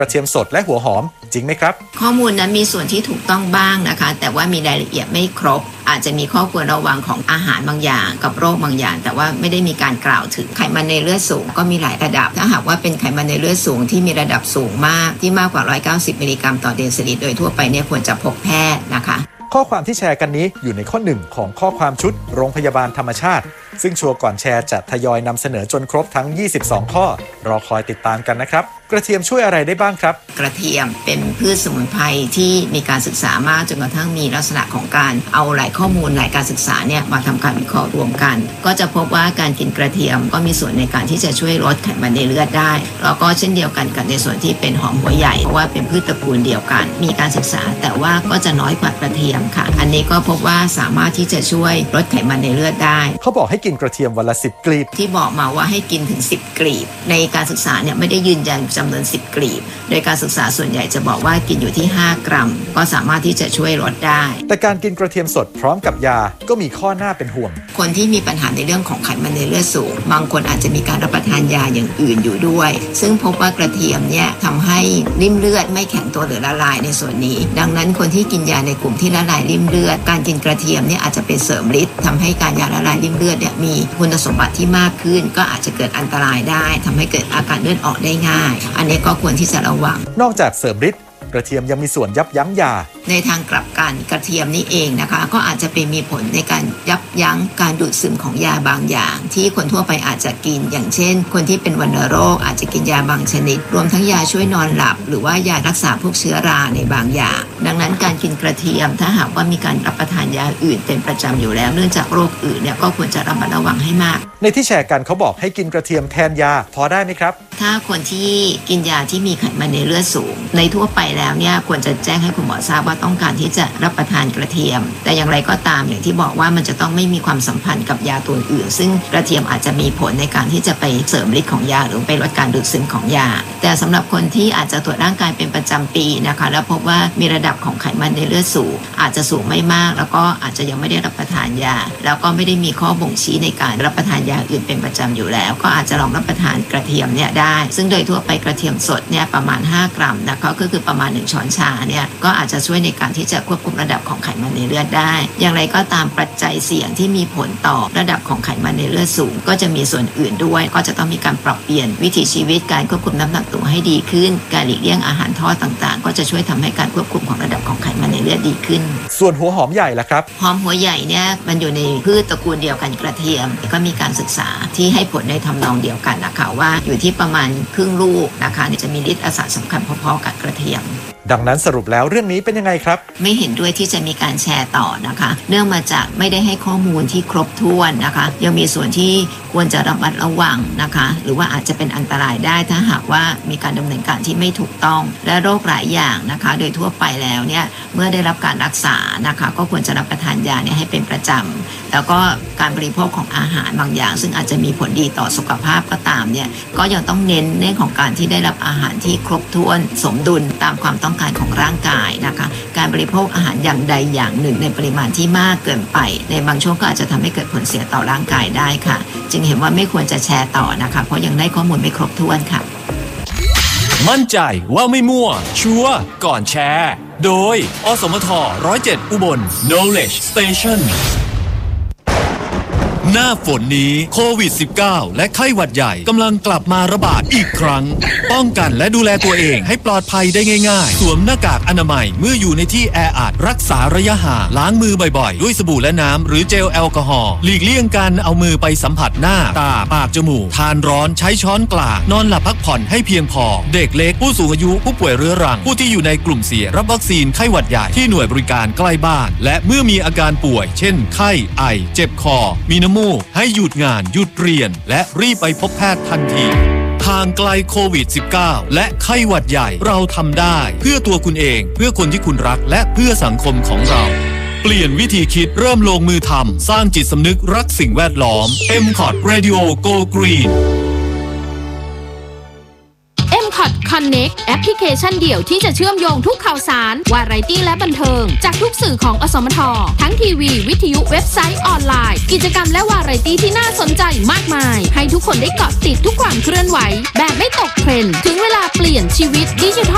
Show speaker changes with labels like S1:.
S1: กระเทียมสดและหัวหอมจริงไหมครับ
S2: ข้อมูลนั้นมีส่วนที่ถูกต้องบ้างนะคะแต่ว่ามีรายละเอียดไม่ครบอาจจะมีข้อควรระวังของอาหารบางอย่างกับโรคบางอย่างแต่ว่าไม่ได้มีการกล่าวถึงไขมันในเลือดสูงก็มีหลายระดับถ้าหากว่าเป็นไขมันในเลือดสูงที่มีระดับสูงมากที่มากกว่า190มิลลิกรัมต่อเดซิลิตรโดยทั่วไปเนี่ยควรจะพบแพทย์นะคะ
S1: ข้อความที่แชร์กันนี้อยู่ในข้อ1ของข้อความชุดโรงพยาบาลธรรมชาติซึ่งชัวร์ก่อนแชร์จะทยอยนำเสนอจนครบทั้ง22ข้อรอคอยติดตามกันนะครับกระเทียมช่วยอะไรได้บ้างครับ
S2: กระเทียมเป็นพืชสมุนไพรที่มีการศึกษามากจนกระทั่งมีลักษณะของการเอาหลายข้อมูลหลายการศึกษาเนี่ยมาทำการวิเคราะห์รวมกันก็จะพบว่าการกินกระเทียมก็มีส่วนในการที่จะช่วยลดไขมันในเลือดได้แล้วก็เช่นเดียวกันกับในส่วนที่เป็นหอมหัวใหญ่เพราะว่าเป็นพืชตระกูลเดียวกันมีการศึกษาแต่ว่าก็จะน้อยกว่ากระเทียมค่ะอันนี้ก็พบว่าสามารถที่จะช่วยลดไขมันในเลือดได้
S1: เขาบอกให้กินกระเทียมวันละ10 กลีบ
S2: ที่บอกมาว่าให้กินถึง10 กลีบในการศึกษาเนี่ยไม่ได้ยืนยันจำนวน10 กลีบโดยการศึกษาส่วนใหญ่จะบอกว่ากินอยู่ที่5 กรัมก็สามารถที่จะช่วยลดได้
S1: แต่การกินกระเทียมสดพร้อมกับยาก็มีข้อน่าเป็นห่วง
S2: คนที่มีปัญหาในเรื่องของไขมันในเลือดสูงบางคนอาจจะมีการรับประทานยาอย่างอื่นอยู่ด้วยซึ่งพบว่ากระเทียมเนี่ยทำให้ริ่มเลือดไม่แข็งตัวหรือละลายในส่วนนี้ดังนั้นคนที่กินยาในกลุ่มที่ละลายริ่มเลือดการกินกระเทียมเนี่ยอาจจะเป็นเสริมฤทธิ์ทำให้การยาละลายริ่มเลือดเนี่ยมีคุณสมบัติที่มากขึ้นก็อาจจะเกิดอันตรายได้ทำให้เกิดอาการเลือดออกได้ง่ายอันนี้ก็ควรที่จะระวัง
S1: นอกจากเสริมฤทธิ์กระเทียมยังมีส่วนยับยั้งยา
S2: ในทางกลับกันกระเทียมนี่เองนะคะก็อาจจะเป็นมีผลในการยับยั้งการดูดซึมของยาบางอย่างที่คนทั่วไปอาจจะกินอย่างเช่นคนที่เป็นวัณโรคอาจจะกินยาบางชนิดรวมทั้งยาช่วยนอนหลับหรือว่ายารักษาพวกเชื้อราในบางอย่างดังนั้นการกินกระเทียมถ้าหากว่ามีการรับประทานยาอื่นเป็นประจำอยู่แล้วเนื่องจากโรคอื่นเนี่ยก็ควรจะระมัดระวังให้มาก
S1: ในที่แชร์กันเขาบอกให้กินกระเทียมแทนยาพอได้ไหมครับ
S2: ถ้าคนที่กินยาที่มีไขมันในเลือดสูงในทั่วไปแล้วเนี่ยควรจะแจ้งให้คุณหมอทราบว่าต้องการที่จะรับประทานกระเทียมแต่อย่างไรก็ตามอย่างที่บอกว่ามันจะต้องไม่มีความสัมพันธ์กับยาตัวอื่นซึ่งกระเทียมอาจจะมีผลในการที่จะไปเสริมฤทธิ์ของยาหรือไปลดการดูดซึมของยาแต่สำหรับคนที่อาจจะตรวจร่างกายเป็นประจำปีนะคะแล้วพบว่ามีระดับของไขมันในเลือดสูงอาจจะสูงไม่มากแล้วก็อาจจะยังไม่ได้รับประทานยาแล้วก็ไม่ได้มีข้อบ่งชี้ในการรับประทานยาอื่นเป็นประจำอยู่แล้วก็อาจจะลองรับประทานกระเทียมเนี่ยได้ซึ่งโดยทั่วไปกระเทียมสดเนี่ยประมาณ5 กรัมนะคะก็คือประมาณ1 ช้อนชาเนี่ยก็อาจจะช่วยในการที่จะควบคุมระดับของไขมันในเลือดได้อย่างไรก็ตามปัจจัยเสี่ยงที่มีผลต่อระดับของไขมันในเลือดสูงก็จะมีส่วนอื่นด้วยก็จะต้องมีการปรับเปลี่ยนวิถีชีวิตการควบคุมน้ำหนักตัวให้ดีขึ้นการหลีกเลี่ยงอาหารทอดต่างๆก็จะช่วยทำให้การควบคุมของระดับของไขมันในเลือดดีขึ้น
S1: ส่วนหัวหอมใหญ่ล่ะครับ
S2: หอมหัวใหญ่เนี่ยมันอยู่ในพืชตระกูลเดียวกันกระเทียมก็มีการศึกษาที่ให้ผลในทำนองเดียวกันนะคะว่าอยู่ที่ประมาณครึ่งลูกนะคะจะมีฤทธิ์อาสาสำคัญพอๆกับกระเทียม
S1: ดังนั้นสรุปแล้วเรื่องนี้เป็นยังไงครับ
S2: ไม่เห็นด้วยที่จะมีการแชร์ต่อนะคะเนื่องมาจากไม่ได้ให้ข้อมูลที่ครบถ้วนนะคะยังมีส่วนที่ควรจะระมัดระวังนะคะหรือว่าอาจจะเป็นอันตรายได้ถ้าหากว่ามีการดำเนินการที่ไม่ถูกต้องและโรคหลายอย่างนะคะโดยทั่วไปแล้วเนี่ยเมื่อได้รับการรักษานะคะก็ควรจะรับประทานยาเนี่ยให้เป็นประจำแล้วก็การบริโภคของอาหารบางอย่างซึ่งอาจจะมีผลดีต่อสุขภาพก็ตามเนี่ยก็ยังต้องเน้นเรื่องของการที่ได้รับอาหารที่ครบถ้วนสมดุลตามความต้องการของร่างกายนะคะการบริโภคอาหารอย่างใดอย่างหนึ่งในปริมาณที่มากเกินไปในบางช่วงก็อาจจะทำให้เกิดผลเสียต่อร่างกายได้ค่ะจึงเห็นว่าไม่ควรจะแชร์ต่อนะคะเพราะยังได้ข้อมูลไม่ครบถ้วนค่ะ
S3: มั่นใจว่าไม่มั่วชัวร์ก่อนแชร์โดยอสมท107อุบล Knowledge Stationหน้าฝนนี้โควิด -19 และไข้หวัดใหญ่กำลังกลับมาระบาดอีกครั้งป้องกันและดูแลตัวเองให้ปลอดภัยได้ง่ายๆสวมหน้ากากอนามัยเมื่ออยู่ในที่แออัดรักษาระยะห่างล้างมือบ่อยๆด้วยสบู่และน้ำหรือเจลแอลกอฮอล์หลีกเลี่ยงการเอามือไปสัมผัสหน้าตาปากจมูกทานร้อนใช้ช้อนกลางนอนหลับพักผ่อนให้เพียงพอเด็กเล็กผู้สูงอายุผู้ป่วยเรื้อรังผู้ที่อยู่ในกลุ่มเสี่ยงรับวัคซีนไข้หวัดใหญ่ที่หน่วยบริการใกล้บ้านและเมื่อมีอาการป่วยเช่นไข้ไอเจ็บคอมีน้ำมูกให้หยุดงานหยุดเรียนและรีบไปพบแพทย์ทันทีห่างไกลโควิด -19 และไข้หวัดใหญ่เราทำได้เพื่อตัวคุณเองเพื่อคนที่คุณรักและเพื่อสังคมของเราเปลี่ยนวิธีคิดเริ่มลงมือทำสร้างจิตสำนึกรักสิ่งแวดล้อม MCOT Radio Go Green
S4: MCOT Connect แอปพลิเคชันเดี่ยวที่จะเชื่อมโยงทุกข่าวสารวาไรตี้และบันเทิงจากทุกสื่อของอสมททั้งทีวีวิทยุเว็บไซต์ออนไลน์กิจกรรมและวาไรตี้ที่น่าสนใจมากมายให้ทุกคนได้เกาะติดทุกความเคลื่อนไหวแบบไม่ตกเทรนด์ถึงเวลาเปลี่ยนชีวิตดิจิทัล